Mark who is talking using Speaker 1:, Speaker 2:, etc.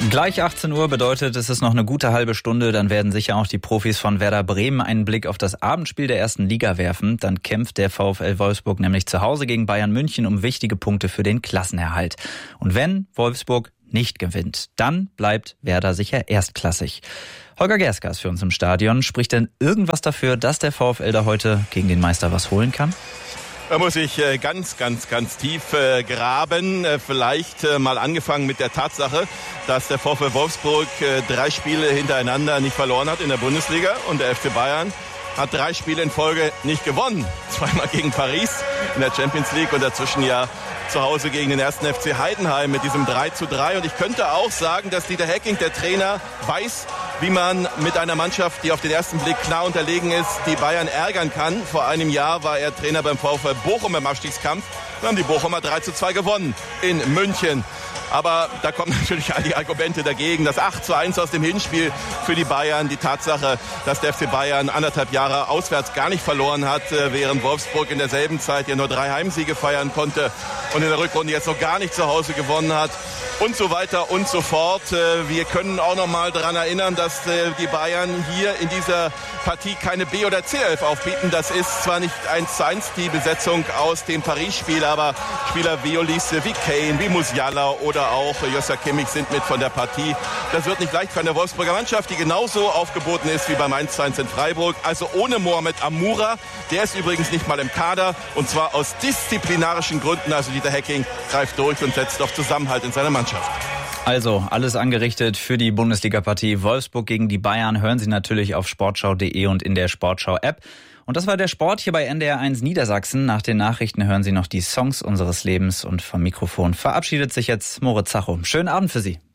Speaker 1: Gleich 18 Uhr bedeutet, es ist noch eine gute halbe Stunde. Dann werden sicher auch die Profis von Werder Bremen einen Blick auf das Abendspiel der ersten Liga werfen. Dann kämpft der VfL Wolfsburg nämlich zu Hause gegen Bayern München um wichtige Punkte für den Klassenerhalt. Und wenn Wolfsburg nicht gewinnt, dann bleibt Werder sicher erstklassig. Holger Gerska ist für uns im Stadion. Spricht denn irgendwas dafür, dass der VfL da heute gegen den Meister was holen kann?
Speaker 2: Da muss ich ganz tief graben. Vielleicht mal angefangen mit der Tatsache, dass der VfL Wolfsburg 3 Spiele hintereinander nicht verloren hat in der Bundesliga und der FC Bayern hat 3 Spiele in Folge nicht gewonnen. 2-mal gegen Paris in der Champions League und dazwischen ja zu Hause gegen den 1. FC Heidenheim mit diesem 3:3. Und ich könnte auch sagen, dass Dieter Hecking, der Trainer, weiß, wie man mit einer Mannschaft, die auf den ersten Blick klar unterlegen ist, die Bayern ärgern kann. Vor einem Jahr war er Trainer beim VfL Bochum im Abstiegskampf. Dann haben die Bochumer 3:2 gewonnen in München. Aber da kommen natürlich all die Argumente dagegen. Das 8:1 aus dem Hinspiel für die Bayern. Die Tatsache, dass der FC Bayern 1,5 Jahre auswärts gar nicht verloren hat, während Wolfsburg in derselben Zeit ja nur 3 Heimsiege feiern konnte und in der Rückrunde jetzt noch gar nicht zu Hause gewonnen hat. Und so weiter und so fort. Wir können auch noch mal daran erinnern, dass die Bayern hier in dieser Partie keine B- oder C-Elf aufbieten. Das ist zwar nicht 1:1 die Besetzung aus dem Paris-Spiel, aber Spieler wie Olise, wie Kane, wie Musiala oder auch Joshua Kimmich sind mit von der Partie. Das wird nicht leicht für eine Wolfsburger Mannschaft, die genauso aufgeboten ist wie beim 1:1 in Freiburg. Also ohne Mohamed Amoura. Der ist übrigens nicht mal im Kader und zwar aus disziplinarischen Gründen. Also Dieter Hecking greift durch und setzt auf Zusammenhalt in seiner Mannschaft.
Speaker 1: Also, alles angerichtet für die Bundesliga-Partie Wolfsburg gegen die Bayern. Hören Sie natürlich auf sportschau.de und in der Sportschau-App. Und das war der Sport hier bei NDR1 Niedersachsen. Nach den Nachrichten hören Sie noch die Songs unseres Lebens. Und vom Mikrofon verabschiedet sich jetzt Moritz Zacho. Schönen Abend für Sie.